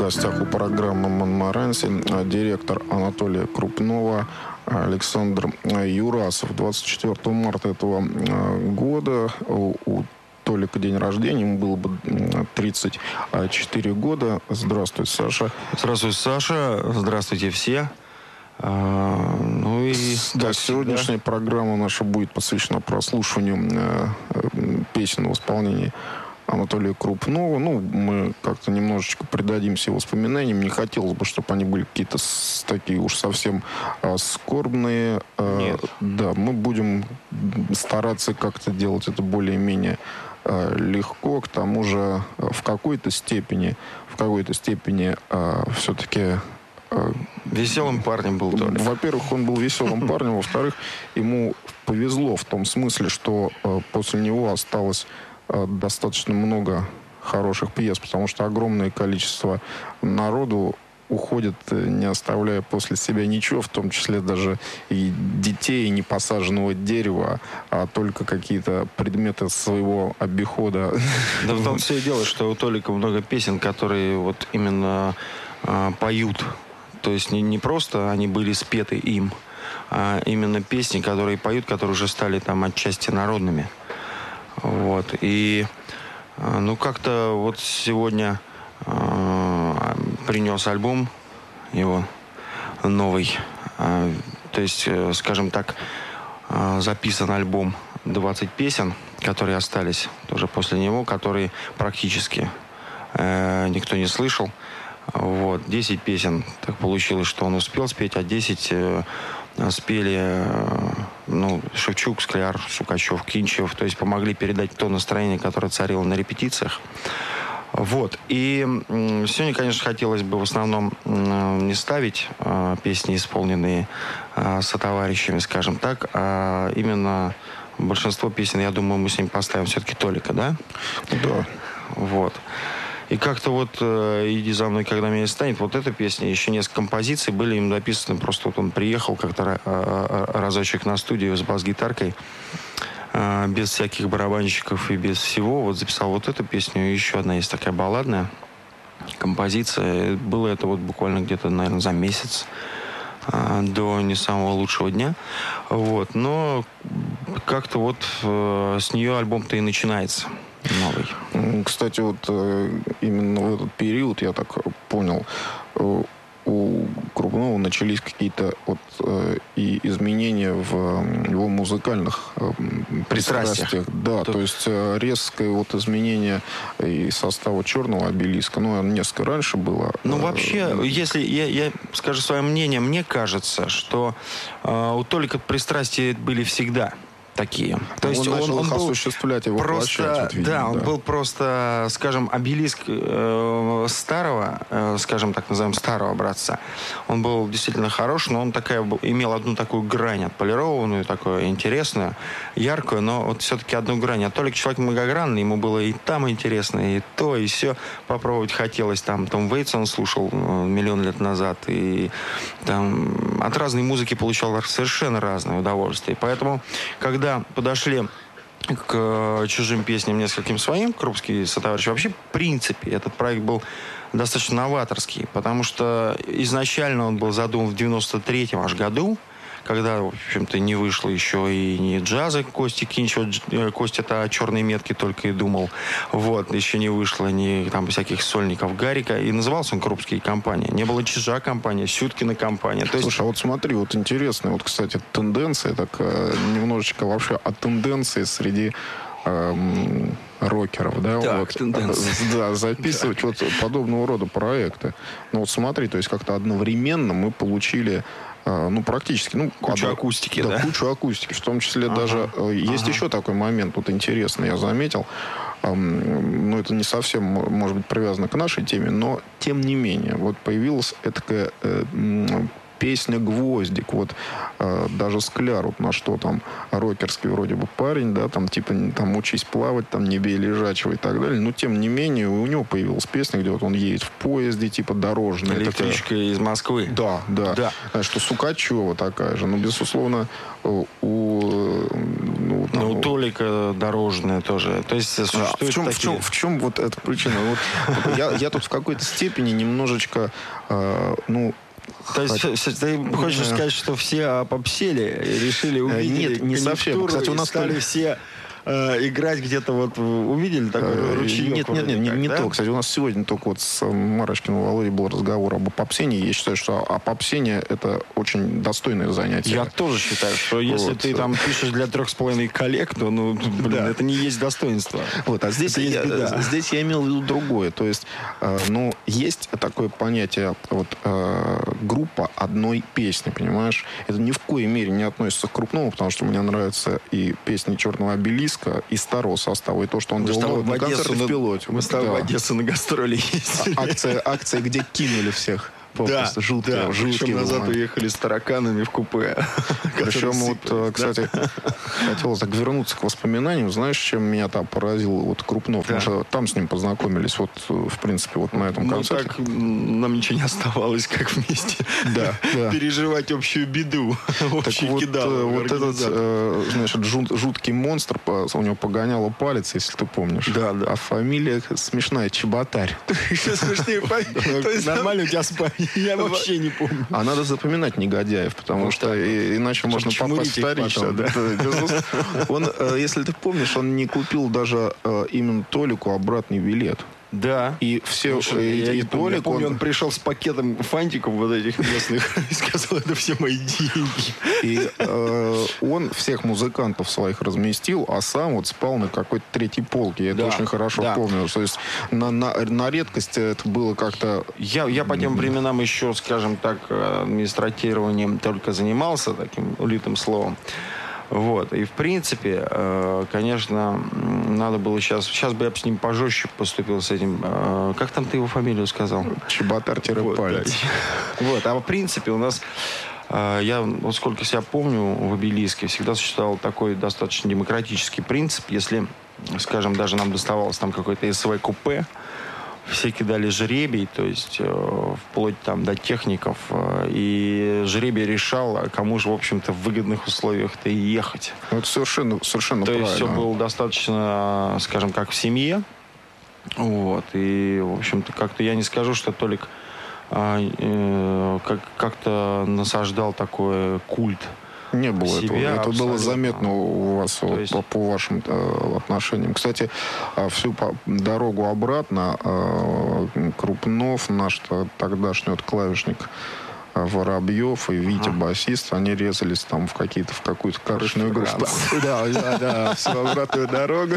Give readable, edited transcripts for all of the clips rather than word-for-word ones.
гостях у программы «Монмаранси» директор Анатолия Крупнова Александр Юрасов. 24 марта этого года у Толика день рождения, ему было бы 34 года. Здравствуй, Саша. Здравствуй, Саша. Здравствуйте все. Сегодняшняя программа наша будет посвящена прослушиванию песен в исполнении Анатолия Крупнова. Мы как-то немножечко предадимся воспоминаниям. Не хотелось бы, чтобы они были какие-то такие уж совсем скорбные. Нет. Да, мы будем стараться как-то делать это более-менее легко. К тому же в какой-то степени все-таки... Веселым парнем был Толя. Во-первых, он был веселым парнем. Во-вторых, ему повезло в том смысле, что после него осталось достаточно много хороших пьес, потому что огромное количество народу уходит, не оставляя после себя ничего, в том числе даже и детей, и непосаженного дерева, а только какие-то предметы своего обихода. Да в том все и дело, что у Толика много песен, которые вот именно поют. То есть не просто они были спеты им, а именно песни, которые поют, которые уже стали там отчасти народными. Вот. И как-то вот сегодня принес альбом его новый. То есть, скажем так, записан альбом 20 песен, которые остались тоже после него, которые практически никто не слышал. Вот. 10 песен так получилось, что он успел спеть, а 10 спели Шевчук, Скляр, Сукачев, Кинчев. То есть помогли передать то настроение, которое царило на репетициях. Вот. И сегодня, конечно, хотелось бы в основном не ставить песни, исполненные сотоварищами, скажем так, а именно большинство песен, я думаю, мы с ним поставим все-таки Толика, да? Да. Вот. И как-то вот «Иди за мной, когда меня станет», вот эта песня, еще несколько композиций были им написаны. Просто вот он приехал как-то разочек на студию с бас-гитаркой, без всяких барабанщиков и без всего. Вот записал вот эту песню. И еще одна есть такая балладная композиция. Было это вот буквально где-то, наверное, за месяц до не самого лучшего дня. Вот. Но как-то вот с нее альбом-то и начинается. Новый. Кстати, вот именно в этот период, я так понял, у Крупнова начались какие-то и изменения в его музыкальных пристрастиях. Да, то есть резкое изменение и состава «Черного обелиска». Несколько раньше было. Вообще, если я скажу свое мнение, мне кажется, что у Толика пристрастия были всегда такие. То есть он был осуществлять его просто, он был просто, скажем, обелиск старого, скажем так, назовем старого образца. Он был действительно хорош, но он имел одну такую грань отполированную, такую интересную, яркую, но вот все-таки одну грань. А Толик человек многогранный, ему было и там интересно, и то, и все попробовать хотелось. Там Том Вейтс он слушал миллион лет назад, и там от разной музыки получал совершенно разное удовольствие. Поэтому, когда подошли к чужим песням, нескольким своим, крупские сотоварищи, вообще, в принципе, этот проект был достаточно новаторский, потому что изначально он был задуман в 93-м аж году, когда, в общем-то, не вышло еще и не джаза Кости Кинчева, Костя-то о черной метке только и думал. Вот, еще не вышло ни там всяких сольников Гарика. И назывался он «Крупские компании». Не было «Чижа» компания, «Сюткина» компания. Слушай, а вот смотри, вот интересная, кстати, тенденция, так немножечко вообще о тенденции среди рокеров, да? Так, тенденция. Да, записывать подобного рода проекты. Смотри, то есть как-то одновременно мы получили практически. Кучу акустики, да? Кучу акустики. В том числе даже есть еще такой момент, интересный, я заметил. Это не совсем, может быть, привязано к нашей теме, но тем не менее. Вот появилась такая песня «Гвоздик». Вот даже Скляр, вот на что там рокерский вроде бы парень, да, там типа там «Учись плавать», там «Не бей лежачего» и так далее. Но тем не менее у него появилась песня, где вот он едет в поезде, типа дорожная. Электричка такая... из Москвы. Да. Знаешь, что Сукачева такая же. Ну, безусловно, у Толика дорожная тоже. То есть, в чем вот эта причина? Вот, я тут в какой-то степени немножечко, То есть ты хочешь сказать, что все опопсели и решили увидеть? Нет, не совсем. Кстати, у нас стали все играть где-то вот увидели такой ручеек? Нет, не то. Кстати, у нас сегодня только вот с Марочкиным Володей был разговор об опопсении. Я считаю, что опопсение — это очень достойное занятие. Я тоже считаю, что если ты там пишешь для 3,5 коллег, то, это не есть достоинство. Вот, а здесь я имел в виду другое. То есть, есть такое понятие группа одной песни, понимаешь? Это ни в коей мере не относится к крупному, потому что мне нравятся и песни «Черного обелиска», и старого состава, и то, что он делал на концерте в «Пилоте». Мы с тобой в Одессу на гастроли ездили. Акция, где кинули всех. Да, причем назад уехали с тараканами в купе. Причем вот, кстати, хотелось так вернуться к воспоминаниям. Знаешь, чем меня там поразил вот Крупнов? Потому что там с ним познакомились, вот, в принципе, вот на этом концерте. Так нам ничего не оставалось, как вместе переживать общую беду. Общий кидал. Вот этот, значит, жуткий монстр, у него погоняло палец, если ты помнишь. Да. А фамилия смешная, Чеботарь. Еще смешнее фамилия. Нормально у тебя спать. Я вообще не помню. А надо запоминать негодяев, потому что иначе можно попасть в вторично. Он, если ты помнишь, он не купил даже именно Толику обратный билет. Да. И все... Я помню, он пришел с пакетом фантиков вот этих местных и сказал, это все мои деньги. И он всех музыкантов своих разместил, а сам вот спал на какой-то третьей полке. Я это очень хорошо помню. То есть на редкость это было как-то... Я по тем временам еще, скажем так, администратированием только занимался, таким улитым словом. Вот. И, в принципе, конечно, надо было сейчас... Сейчас бы я с ним пожестче поступил с этим. Как там ты его фамилию сказал? Чеботарь-палец. Вот. А в принципе у нас... Я, вот сколько себя помню, в обелиске всегда существовал такой достаточно демократический принцип. Если, скажем, даже нам доставалось там какое-то СВ-купе, все кидали жребий, то есть вплоть там до техников, и жребий решал, кому же, в общем-то, в выгодных условиях-то и ехать. Это совершенно правильно. То есть все было достаточно, скажем, как в семье. Вот. И, в общем-то, как-то я не скажу, что Толик как-то насаждал такой культ. Не было этого. Это было заметно у вас по вашим отношениям. Кстати, всю дорогу обратно Крупнов, наш тогдашний клавишник Воробьев и Витя басист, они резались там в какую-то корыстную игру. Да, всю обратную дорогу.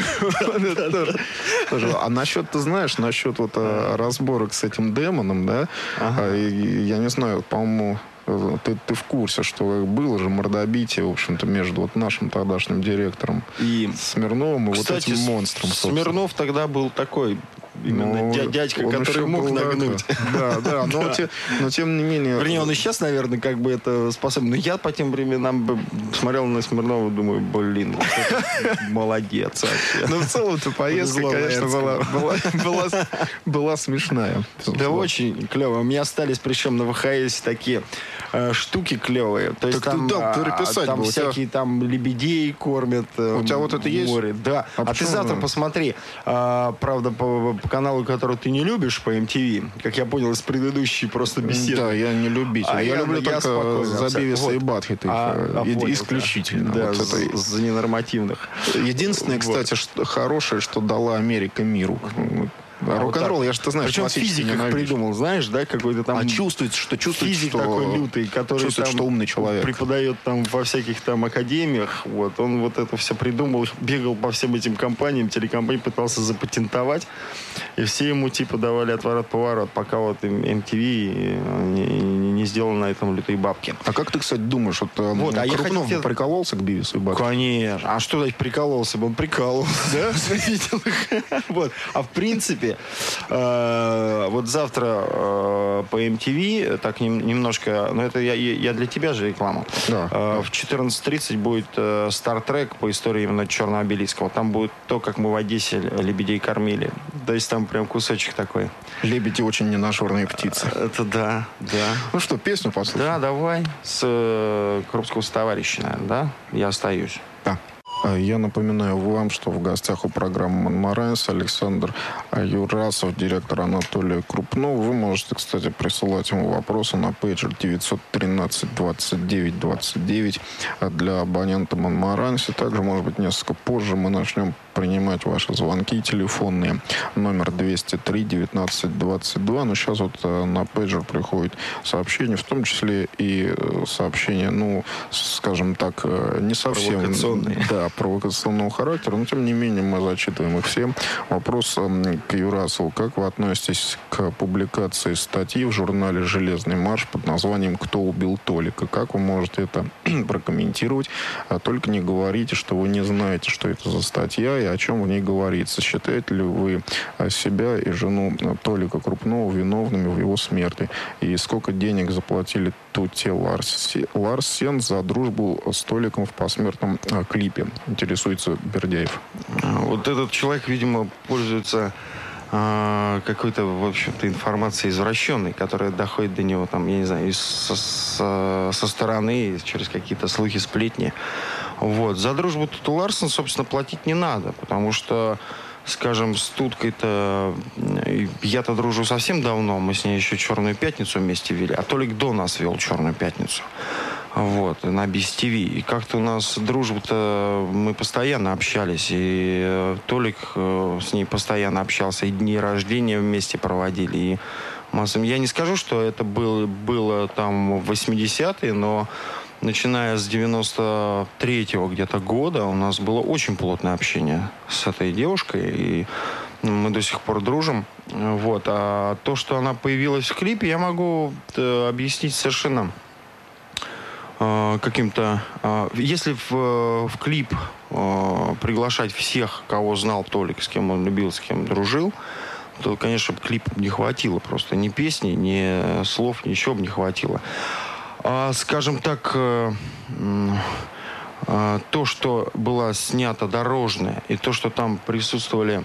А насчет, ты знаешь, насчет вот разборок с этим демоном, да, я не знаю, по-моему, ты в курсе, что было же мордобитие, в общем-то, между вот нашим тогдашним директором и Смирновым и вот этим монстром. Смирнов тогда был такой... Именно дядька, который мог нагнуть. Да, но тем не менее... Вернее, он и сейчас, наверное, как бы это способен. Но я по тем временам бы смотрел на Смирнова и думаю, блин, молодец вообще. Но в целом-то поездка, конечно, была смешная. Да, очень клево. У меня остались, причем на ВХС такие штуки клевые. То есть там всякие там лебедей кормят. У тебя вот это есть? Да. А ты завтра посмотри. Правда, по каналу, который ты не любишь, по MTV, как я понял из предыдущей просто беседы. Да, я не любитель. Я люблю только за Бивиса и Батхита исключительно. Да, за ненормативных. Единственное, кстати, хорошее, что дала Америка миру. Рок-н-ролл, я же, ты знаешь, причем физик как придумал, знаешь, да, какой-то там... чувствуется, физик что такой лютый, который чувствует, там что умный человек. Преподает там во всяких там академиях, вот, он вот это все придумал, бегал по всем этим компаниям, телекомпаниям, пытался запатентовать, и все ему типа давали отворот-поворот, пока вот MTV не не сделал на этом лютые бабки. А как ты, кстати, думаешь, Крупнов прикололся к Бивису и Баттхеду? Конечно. А что, значит, прикололся бы? Он прикололся. Да? Видел их? Вот. А в принципе, вот завтра по MTV, так немножко, но это я для тебя же рекламу. Да. В 14:30 будет Стартрек по истории именно Черного обелиска. Вот там будет то, как мы в Одессе лебедей кормили. То есть там прям кусочек такой. Лебеди очень ненажерные птицы. Это да. Ну что, песню послушаем? Да, давай. С Крупского товарища, наверное, да? Я остаюсь. Да. Я напоминаю вам, что в гостях у программы «Монмаранс» Александр Юрасов, директор Анатолия Крупнова. Вы можете, кстати, присылать ему вопросы на пейджер 913 29 29 для абонента «Монмаранс». Также, может быть, несколько позже мы начнем принимать ваши звонки телефонные. Номер 203 19 22. Но сейчас вот на пейджер приходит сообщение, в том числе и сообщение, скажем так, не совсем... Провокационные. Да, провокационного характера, но тем не менее мы зачитываем их все. Вопрос к Юрасову. Как вы относитесь к публикации статьи в журнале «Железный марш» под названием «Кто убил Толика»? Как вы можете это прокомментировать? Только не говорите, что вы не знаете, что это за статья и о чем в ней говорится. Считаете ли вы себя и жену Толика Крупнова виновными в его смерти? И сколько денег заплатили Тутте Ларсен за дружбу с Толиком в посмертном клипе? Интересуется Бердяев. Вот этот человек, видимо, пользуется какой-то, в общем-то, информацией извращенной, которая доходит до него, там, я не знаю, со стороны, через какие-то слухи, сплетни. Вот. За дружбу Тутте Ларсен, собственно, платить не надо, потому что, скажем, с Туткой-то я-то дружу совсем давно, мы с ней еще «Черную пятницу» вместе вели, а Толик до нас вел «Черную пятницу». Вот, на Бис ТВ. И как-то у нас дружба-то, мы постоянно общались. И Толик с ней постоянно общался. И дни рождения вместе проводили. И я не скажу, что это было там в 80-е, но начиная с 93-го где-то года у нас было очень плотное общение с этой девушкой. И мы до сих пор дружим. Вот. А то, что она появилась в клипе, я могу объяснить совершенно каким-то... Если в клип приглашать всех, кого знал Толик, с кем он любил, с кем дружил, то, конечно, клипа не хватило просто. Ни песни, ни слов, ничего бы не хватило. Скажем так, то, что было снято дорожное, и то, что там присутствовали,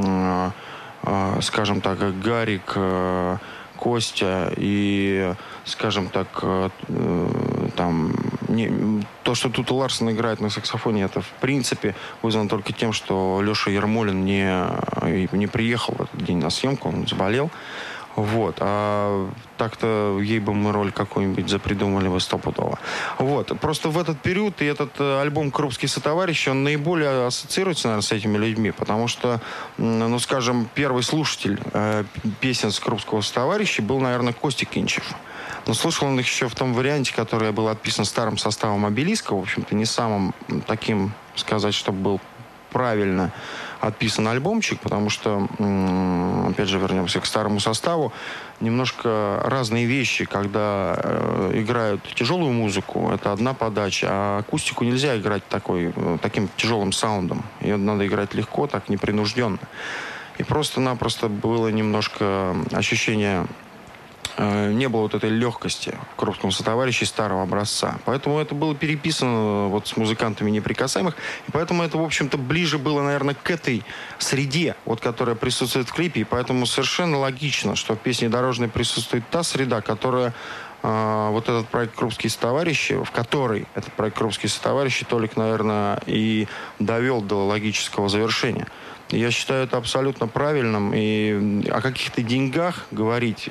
скажем так, Гарик, Костя и, скажем так, там, то, что Тутте Ларсен играет на саксофоне, это, в принципе, вызвано только тем, что Леша Ермолин не приехал в этот день на съемку, он заболел. Вот. А так-то ей бы мы роль какую-нибудь запридумали бы стопудово. Вот. Просто в этот период и этот альбом «Крупские сотоварищи», он наиболее ассоциируется, наверное, с этими людьми, потому что, скажем, первый слушатель песен с «Крупского сотоварища» был, наверное, Костя Кинчев. Но слышал он их еще в том варианте, который был отписан старым составом «Обелиска», в общем-то, не самым таким, сказать, чтобы был правильно отписан альбомчик, потому что, опять же, вернемся к старому составу, немножко разные вещи, когда играют тяжелую музыку, это одна подача, а акустику нельзя играть таким тяжелым саундом. Ее надо играть легко, так непринужденно. И просто-напросто было немножко ощущение... Не было вот этой легкости в «Крупском сотоварище» старого образца. Поэтому это было переписано вот с музыкантами неприкасаемых. И поэтому это, в общем-то, ближе было, наверное, к этой среде, вот, которая присутствует в клипе. И поэтому совершенно логично, что в песне «Дорожной» присутствует та среда, которая вот этот проект «Крупские сотоварищи», в который этот проект «Крупские сотоварищи» Толик, наверное, и довел до логического завершения. Я считаю это абсолютно правильным. И о каких-то деньгах говорить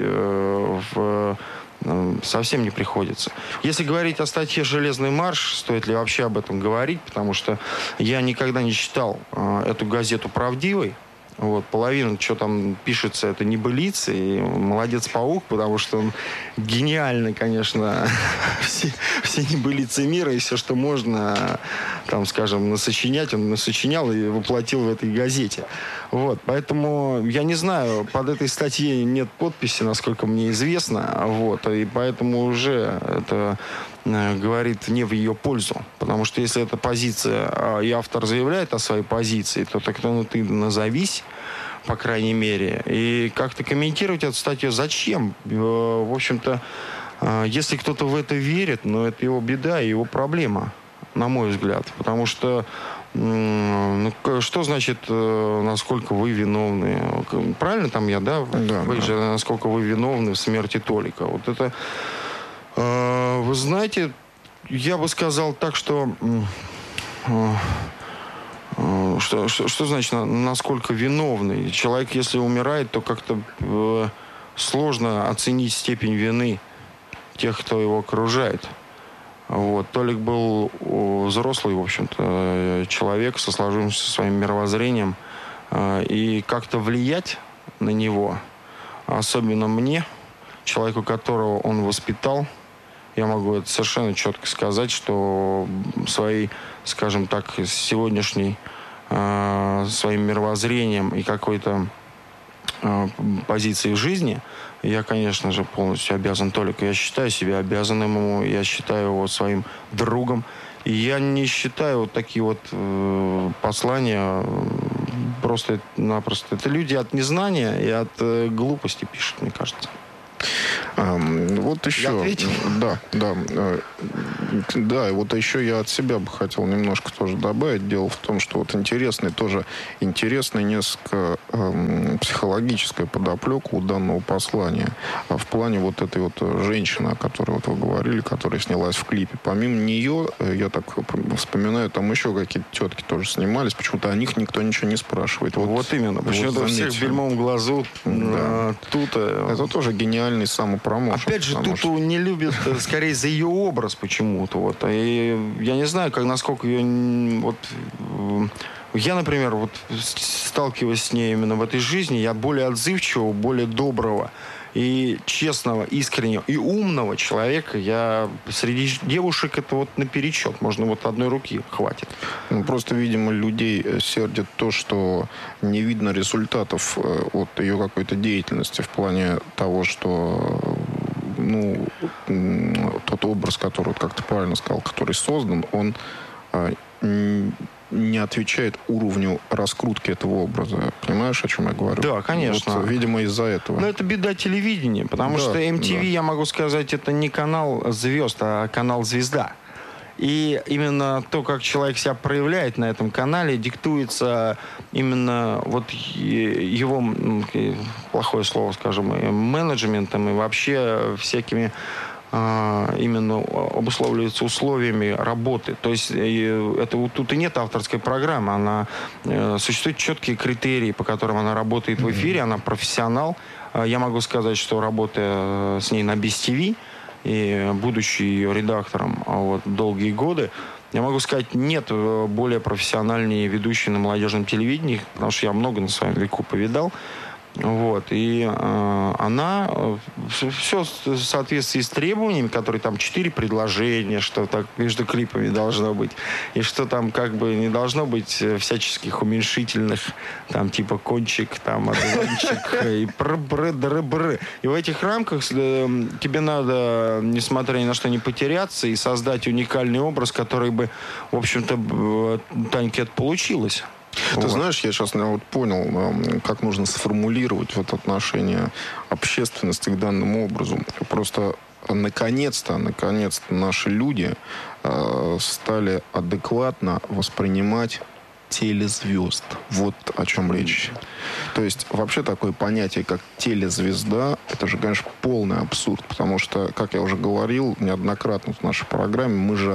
совсем не приходится. Если говорить о статье «Железный марш», стоит ли вообще об этом говорить, потому что я никогда не считал эту газету правдивой. Вот, половина, что там пишется, это небылицы. И молодец паук, потому что он гениально, конечно, все небылицы мира и все, что можно, там, скажем, насочинять, он насочинял и воплотил в этой газете. Вот, поэтому я не знаю, под этой статьей нет подписи, насколько мне известно, вот, и поэтому уже это говорит не в ее пользу. Потому что если эта позиция, и автор заявляет о своей позиции, то тогда ты назовись, по крайней мере, и как-то комментировать эту статью зачем? В общем-то, если кто-то в это верит, но это его беда и его проблема, на мой взгляд. Потому что что значит, насколько вы виновны? Правильно там я, да? Да, вы же, насколько вы виновны в смерти Толика. Вот это... Вы знаете, я бы сказал так, что значит, насколько виновный? Человек, если умирает, то как-то сложно оценить степень вины тех, кто его окружает. Вот. Толик был взрослый, в общем-то, человек со сложившимся своим мировоззрением. И как-то влиять на него, особенно мне, человеку, которого он воспитал, я могу это совершенно четко сказать, что своей, скажем так, сегодняшней своим мировоззрением и какой-то позицией в жизни я, конечно же, полностью обязан Толику. Я считаю себя обязанным ему, я считаю его своим другом. И я не считаю вот такие вот послания просто-напросто. Это люди от незнания и от глупости пишут, мне кажется. Вот еще... Я ответил? Да, и вот еще я от себя бы хотел немножко тоже добавить. Дело в том, что вот интересная несколько психологическая подоплека у данного послания. В плане вот этой вот женщины, о которой вот вы говорили, которая снялась в клипе. Помимо нее, я так вспоминаю, там еще какие-то тетки тоже снимались. Почему-то о них никто ничего не спрашивает. Вот именно. Почему-то вот всех в бельмовом глазу. Да. Тут... Это тоже гениальный самопромоушен. Опять же, тут не любят, скорее, за ее образ почему-то. Вот. И я не знаю, насколько ее... Вот, я, например, вот, сталкиваясь с ней именно в этой жизни, я более отзывчивого, более доброго и честного, искреннего и умного человека. Я среди девушек это вот наперечет. Можно вот одной руки хватит. Просто, видимо, людей сердит то, что не видно результатов от ее какой-то деятельности в плане того, что тот образ, который, как ты правильно сказал, который создан, он не отвечает уровню раскрутки этого образа. Понимаешь, о чем я говорю? Да, конечно. Вот, видимо, из-за этого. Но это беда телевидения, потому что MTV, я могу сказать, это не канал звезд, а канал «Звезда». И именно то, как человек себя проявляет на этом канале, диктуется именно вот его, плохое слово, скажем, менеджментом и вообще всякими именно обусловливается условиями работы. То есть это тут и нет авторской программы. Существуют четкие критерии, по которым она работает в эфире. Она профессионал. Я могу сказать, что работая с ней на BizTV и будучи ее редактором долгие годы, я могу сказать, нет более профессиональнее ведущей на молодежном телевидении, потому что я много на своем веку повидал. Вот. И она все в соответствии с требованиями, которые там 4 предложения, что так между клипами должно быть, и что там как бы не должно быть всяческих уменьшительных, там типа кончик, там одуванчик и пр-бр-др-бр. И в этих рамках тебе надо, несмотря ни на что, не потеряться и создать уникальный образ, который бы, в общем-то, Таньке это получилось. Ты знаешь, я сейчас понял, как нужно сформулировать вот отношение общественности к данному образу. Просто наконец-то наши люди стали адекватно воспринимать телезвезд. Вот о чем речь. То есть вообще такое понятие, как телезвезда, это же, конечно, полный абсурд. Потому что, как я уже говорил неоднократно в нашей программе, мы же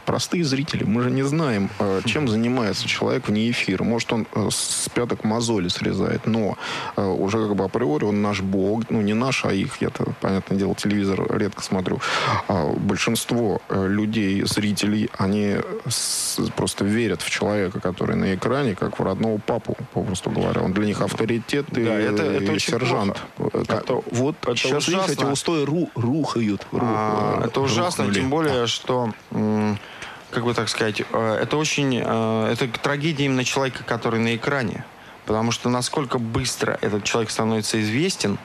простые зрители, мы же не знаем, чем занимается человек вне эфира. Может, он с пяток мозоли срезает, но уже как бы априори он наш бог, ну, не наш, а их. Я-то, понятное дело, телевизор редко смотрю. Большинство людей, зрителей, они просто верят в человека, который на экране, как в родного папу, попросту говоря. Он для них авторитет и, да, это очень сержант. Вот это сейчас ужасно. Эти устои рухают. Это ужасно, тем более, что, как бы так сказать, это трагедия именно человека, который на экране. Потому что насколько быстро этот человек становится известен,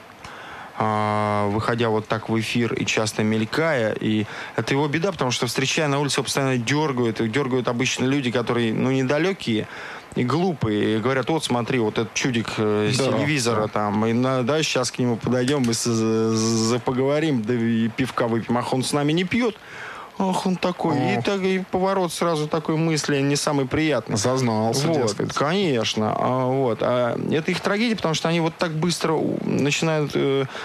выходя вот так в эфир и часто мелькая. И это его беда, потому что, встречая на улице, его постоянно дергают обычно люди, которые, недалекие и глупые. И говорят, вот смотри, вот этот чудик с телевизора там. И да, сейчас к нему подойдем, мы поговорим, да и пивка выпьем. Ах, он с нами не пьет. Ах, он такой. И поворот сразу такой мысли не самый приятный. Зазнался, дескать. Конечно. Это их трагедия, потому что они вот так быстро начинают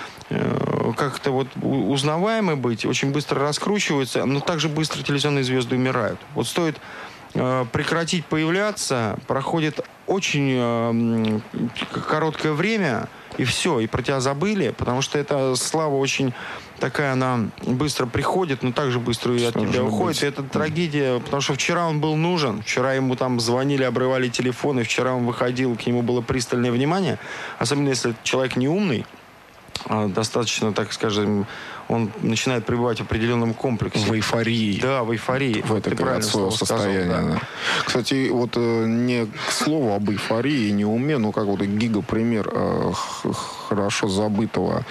как-то вот узнаваемы быть, очень быстро раскручиваются, но также быстро телевизионные звезды умирают. Вот стоит прекратить появляться, проходит очень короткое время, и все, и про тебя забыли, потому что эта слава очень такая, она быстро приходит, но также быстро и от тебя уходит. И это трагедия, потому что вчера он был нужен, вчера ему там звонили, обрывали телефоны, вчера он выходил, к нему было пристальное внимание, особенно если человек не умный, достаточно, так скажем, он начинает пребывать в определенном комплексе. В эйфории. Да, в эйфории. В это правильное слово состояние. Сказал, да. Кстати, вот не к слову об эйфории, не уме, но как вот гигапример хорошо забытого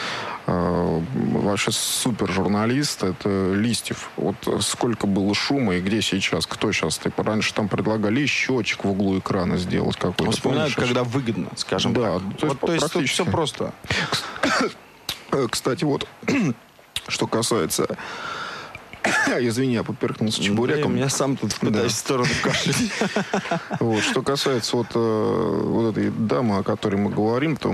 вообще супер журналиста, это Листьев. Вот сколько было шума и где сейчас? Кто сейчас? Раньше там предлагали счетчик в углу экрана сделать какой-то. Вспоминают, когда выгодно, скажем так. То есть тут все просто. Кстати, вот что касается... Извини, я поперхнулся чебуреком. Я сам тут пытаюсь в сторону кашлять. Что касается вот этой дамы, о которой мы говорим, то